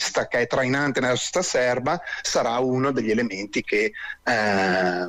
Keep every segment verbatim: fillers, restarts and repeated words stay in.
lista che è trainante nella società serba sarà uno degli elementi che eh,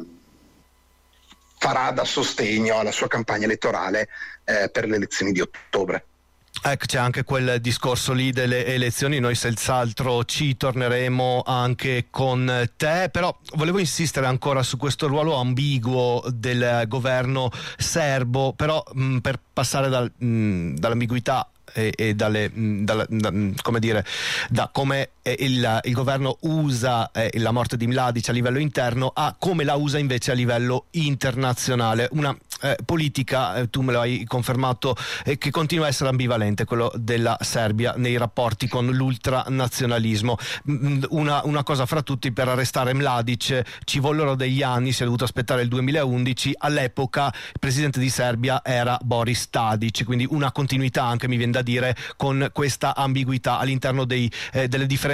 farà da sostegno alla sua campagna elettorale eh, per le elezioni di ottobre. Ecco, c'è anche quel discorso lì delle elezioni, noi senz'altro ci torneremo anche con te, però volevo insistere ancora su questo ruolo ambiguo del governo serbo, però mh, per passare dal, mh, dall'ambiguità e, e dalle, mh, dalla, da, come dire, da come il, il governo usa eh, la morte di Mladic a livello interno a come la usa invece a livello internazionale. Una eh, politica, eh, tu me lo hai confermato, eh, che continua a essere ambivalente, quello della Serbia nei rapporti con l'ultranazionalismo. Una, una cosa fra tutti: per arrestare Mladic ci vollero degli anni, si è dovuto aspettare il duemilaundici, all'epoca il presidente di Serbia era Boris Tadic, quindi una continuità anche, mi viene da dire, con questa ambiguità all'interno dei, eh, delle differenti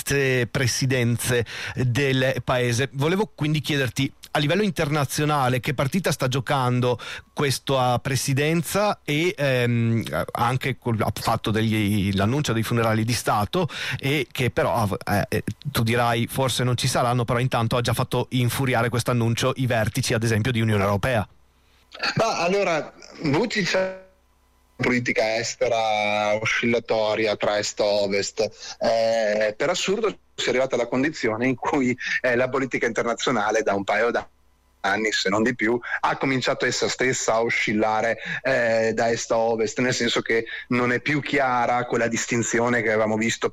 presidenze del paese. Volevo quindi chiederti, a livello internazionale, che partita sta giocando questa presidenza e ehm, anche col ha fatto degli, l'annuncio dei funerali di Stato, e che però eh, tu dirai forse non ci saranno, però intanto ha già fatto infuriare questo annuncio i vertici ad esempio di Unione Europea. Ma allora Vučić, politica estera oscillatoria tra est e ovest, eh, per assurdo si è arrivata alla condizione in cui eh, la politica internazionale da un paio d'anni, se non di più, ha cominciato essa stessa a oscillare eh, da est a ovest, nel senso che non è più chiara quella distinzione che avevamo visto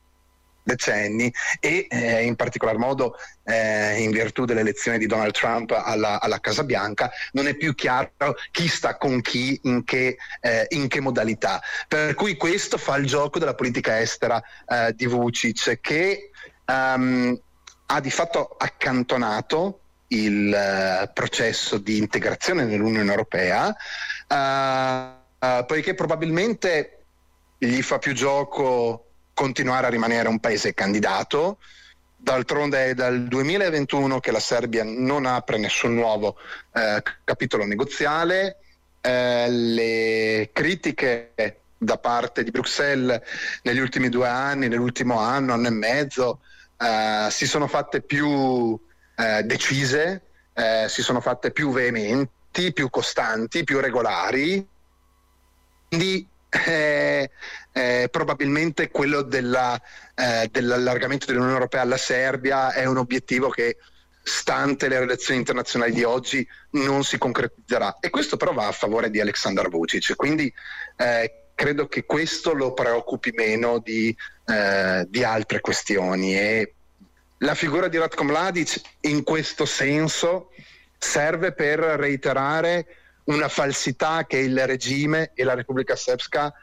decenni, e eh, in particolar modo eh, in virtù dell'elezione di Donald Trump alla, alla Casa Bianca non è più chiaro chi sta con chi, in che, eh, in che modalità, per cui questo fa il gioco della politica estera eh, di Vučić, che um, ha di fatto accantonato il uh, processo di integrazione nell'Unione Europea, uh, uh, poiché probabilmente gli fa più gioco continuare a rimanere un paese candidato. D'altronde è dal duemilaventuno che la Serbia non apre nessun nuovo eh, capitolo negoziale. Eh, le critiche da parte di Bruxelles negli ultimi due anni, nell'ultimo anno, anno e mezzo, eh, si sono fatte più eh, decise, eh, si sono fatte più veementi, più costanti, più regolari. Quindi Eh, eh, probabilmente quello della, eh, dell'allargamento dell'Unione Europea alla Serbia è un obiettivo che, stante le relazioni internazionali di oggi, non si concretizzerà, e questo però va a favore di Aleksandar Vučić, quindi eh, credo che questo lo preoccupi meno di, eh, di altre questioni, e la figura di Ratko Mladić in questo senso serve per reiterare una falsità che il regime e la Repubblica Srpska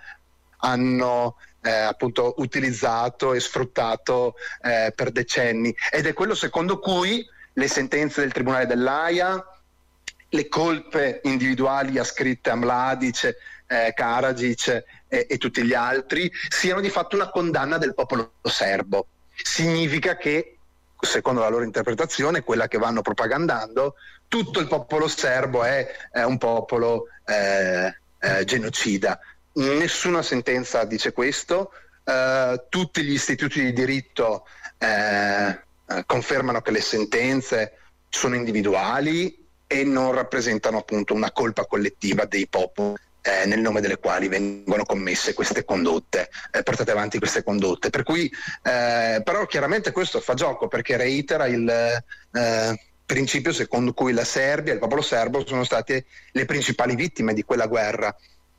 hanno eh, appunto utilizzato e sfruttato eh, per decenni, ed è quello secondo cui le sentenze del Tribunale dell'Aia, le colpe individuali ascritte a Mladić, eh, Karadzic eh, e tutti gli altri siano di fatto una condanna del popolo serbo. Significa che, secondo la loro interpretazione, quella che vanno propagandando, tutto il popolo serbo è, è un popolo eh, eh, genocida. Nessuna sentenza dice questo, eh, tutti gli istituti di diritto eh, eh, confermano che le sentenze sono individuali e non rappresentano appunto una colpa collettiva dei popoli eh, nel nome delle quali vengono commesse queste condotte, eh, portate avanti queste condotte. Per cui, eh, però chiaramente questo fa gioco, perché reitera il eh, principio secondo cui la Serbia e il popolo serbo sono state le principali vittime di quella guerra,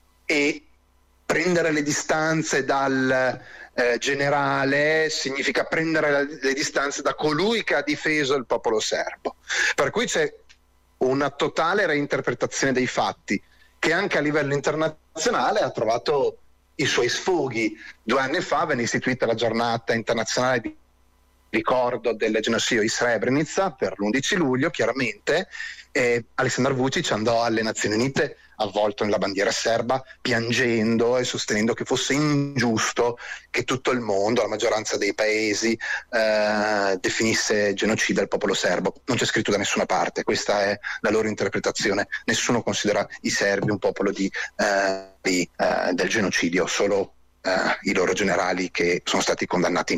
e prendere le distanze dal eh, generale significa prendere la, le distanze da colui che ha difeso il popolo serbo, per cui c'è una totale reinterpretazione dei fatti che anche a livello internazionale ha trovato i suoi sfoghi. Due anni fa venne istituita la giornata internazionale di ricordo del genocidio di Srebrenica per l'undici luglio, chiaramente, e Aleksandar Vučić andò alle Nazioni Unite avvolto nella bandiera serba, piangendo e sostenendo che fosse ingiusto che tutto il mondo, la maggioranza dei paesi, eh, definisse genocida il popolo serbo. Non c'è scritto da nessuna parte, questa è la loro interpretazione. Nessuno considera i serbi un popolo di, eh, di, eh, del genocidio, solo eh, i loro generali che sono stati condannati